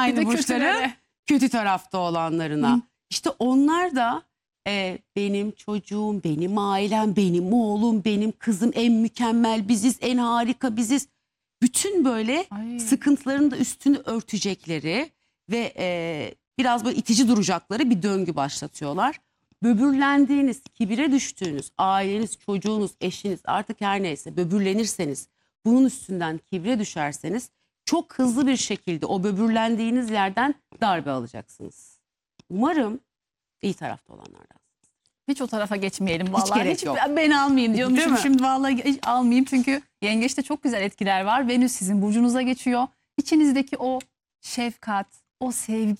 aynı burçları kötülere. kötü tarafta olanlarına. Hı. İşte onlar da benim çocuğum, benim ailem, benim oğlum, benim kızım en mükemmel biziz, en harika biziz. Bütün böyle Ay. sıkıntıların da üstünü örtecekleri ve biraz böyle itici duracakları bir döngü başlatıyorlar. Böbürlendiğiniz, kibire düştüğünüz, aileniz, çocuğunuz, eşiniz artık her neyse böbürlenirseniz, bunun üstünden kibre düşerseniz çok hızlı bir şekilde o böbürlendiğiniz yerden darbe alacaksınız. Umarım iyi tarafta olanlardan. Hiç o tarafa geçmeyelim vallahi. gerek yok. Ben almayayım Değil diyormuşum mi? şimdi vallahi hiç almayayım çünkü yengeçte çok güzel etkiler var. Venüs sizin burcunuza geçiyor. İçinizdeki o şefkat, o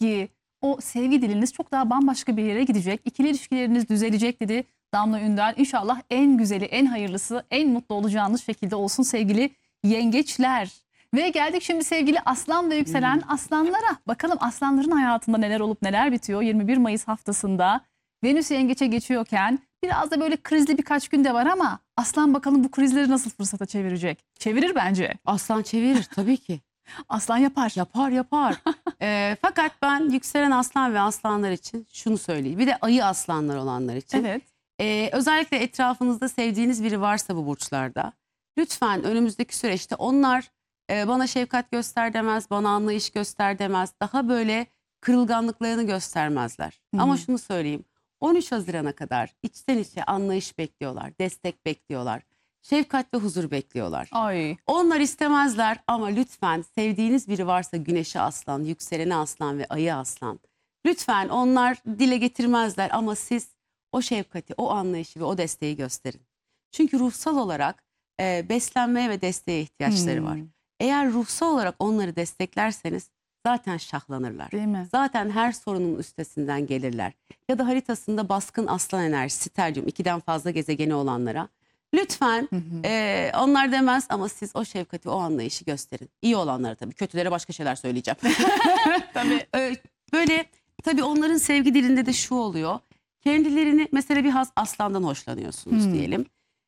sevgi diliniz çok daha bambaşka bir yere gidecek. İkili ilişkileriniz düzelecek dedi Damla Ünder. İnşallah en güzeli, en hayırlısı, en mutlu olacağınız şekilde olsun sevgili yengeçler. Ve geldik şimdi sevgili aslan ve yükselen aslanlara. Bakalım aslanların hayatında neler olup neler bitiyor 21 Mayıs haftasında. Venüs yengeçe geçiyorken biraz da böyle krizli birkaç gün de var ama aslan bakalım bu krizleri nasıl fırsata çevirecek? Çevirir bence. Aslan çevirir tabii ki. Aslan yapar. Yapar. Fakat ben yükselen aslan ve aslanlar için şunu söyleyeyim. Bir de ayı aslanlar olanlar için. Evet. Özellikle etrafınızda sevdiğiniz biri varsa bu burçlarda, lütfen önümüzdeki süreçte onlar bana şefkat göster demez, bana anlayış göster demez. Daha böyle kırılganlıklarını göstermezler. Hı. Ama şunu söyleyeyim. 13 Haziran'a kadar içten içe anlayış bekliyorlar, destek bekliyorlar, şefkat ve huzur bekliyorlar. Ay. Onlar istemezler ama lütfen sevdiğiniz biri varsa güneşi aslan, yükseleni aslan ve ayı aslan. Lütfen onlar dile getirmezler ama siz o şefkati, o anlayışı ve o desteği gösterin. Çünkü ruhsal olarak beslenmeye ve desteğe ihtiyaçları var. Eğer ruhsal olarak onları desteklerseniz zaten şahlanırlar. Değil mi? Zaten her sorunun üstesinden gelirler. Ya da haritasında baskın aslan enerjisi, tercüm 2'den fazla gezegeni olanlara. Lütfen onlar demez ama siz o şefkati, o anlayışı gösterin. İyi olanlara tabii. Kötülere başka şeyler söyleyeceğim. Tabii. Böyle tabii onların sevgi dilinde de şu oluyor. Kendilerini mesela bir aslandan hoşlanıyorsunuz diyelim.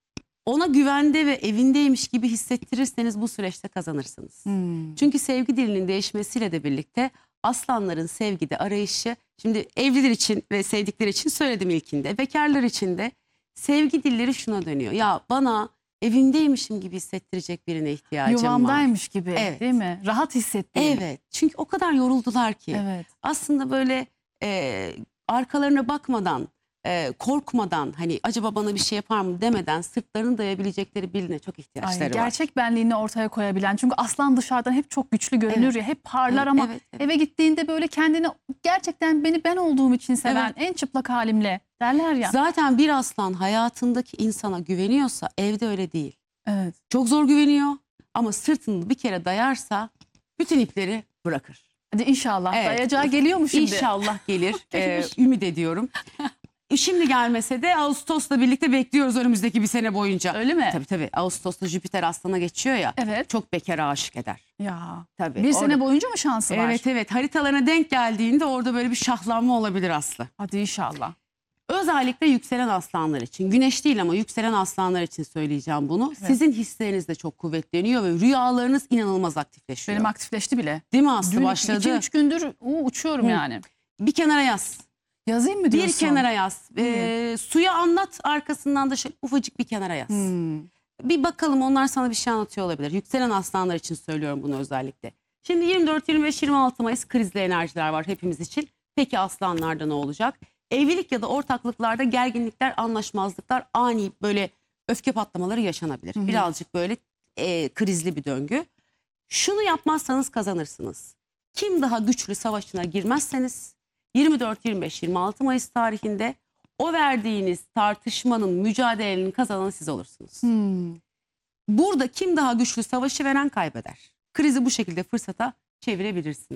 Ona güvende ve evindeymiş gibi hissettirirseniz bu süreçte kazanırsınız. Çünkü sevgi dilinin değişmesiyle de birlikte aslanların sevgide arayışı, şimdi evliler için ve sevdikleri için söyledim ilkinde. Bekarlar için de sevgi dilleri şuna dönüyor. Ya bana evimdeymişim gibi hissettirecek birine ihtiyacım var. Yuvamdaymış gibi Evet. değil mi? Rahat hissettiğim. Evet. Çünkü o kadar yoruldular ki. Evet. Aslında böyle arkalarına bakmadan, korkmadan hani acaba bana bir şey yapar mı demeden sırtlarını dayayabilecekleri birine çok ihtiyaçları var. Gerçek benliğini ortaya koyabilen. Çünkü aslan dışarıdan hep çok güçlü görünür ya. Hep parlar ama Evet. eve gittiğinde böyle kendini gerçekten beni ben olduğum için seven en çıplak halimle derler ya. Zaten bir aslan hayatındaki insana güveniyorsa evde öyle değil. Evet. Çok zor güveniyor ama sırtını bir kere dayarsa bütün ipleri bırakır. Hadi inşallah. Evet. Dayacağı geliyor mu şimdi? İnşallah gelir. Gelmiş. Ümit ediyorum. Şimdi gelmese de Ağustos'la birlikte bekliyoruz önümüzdeki bir sene boyunca. Öyle mi? Tabii. Ağustos'ta Jüpiter Aslan'a geçiyor ya. Evet. Çok bekara aşık eder. Ya. Tabii. Bir orada- sene boyunca mı şansı var? Evet. Haritalarına denk geldiğinde orada böyle bir şahlanma olabilir Aslı. Hadi inşallah. Özellikle yükselen aslanlar için. Güneş değil ama yükselen aslanlar için söyleyeceğim bunu. Evet. Sizin hisleriniz de çok kuvvetleniyor ve rüyalarınız inanılmaz aktifleşiyor. Benim aktifleşti bile. Değil mi Aslı? Dün Başladı. 2-3 gündür uçuyorum yani. Bir kenara yaz. Yazayım mı diyorsun? Bir kenara yaz. Suya anlat, arkasından da şöyle ufacık bir kenara yaz. Bir bakalım, onlar sana bir şey anlatıyor olabilir. Yükselen aslanlar için söylüyorum bunu özellikle. Şimdi 24, 25, 26 Mayıs krizli enerjiler var hepimiz için. Peki aslanlarda ne olacak? Evlilik ya da ortaklıklarda gerginlikler, anlaşmazlıklar, ani böyle öfke patlamaları yaşanabilir. Birazcık böyle krizli bir döngü. Şunu yapmazsanız kazanırsınız. Kim daha güçlü savaşına girmezseniz 24, 25, 26 Mayıs tarihinde o verdiğiniz tartışmanın, mücadelenin kazananı siz olursunuz. Burada kim daha güçlü savaşı veren kaybeder. Krizi bu şekilde fırsata çevirebilirsiniz.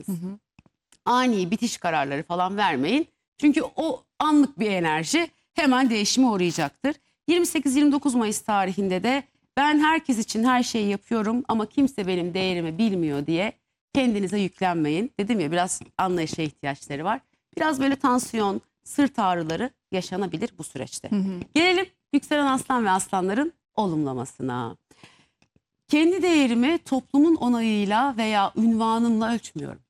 Ani bitiş kararları falan vermeyin. Çünkü o anlık bir enerji hemen değişime uğrayacaktır. 28-29 Mayıs tarihinde de ben herkes için her şeyi yapıyorum ama kimse benim değerimi bilmiyor diye kendinize yüklenmeyin. Dedim ya, biraz anlayışa ihtiyaçları var. Biraz böyle tansiyon, sırt ağrıları yaşanabilir bu süreçte. Gelelim yükselen aslan ve aslanların olumlamasına. Kendi değerimi toplumun onayıyla veya ünvanımla ölçmüyorum.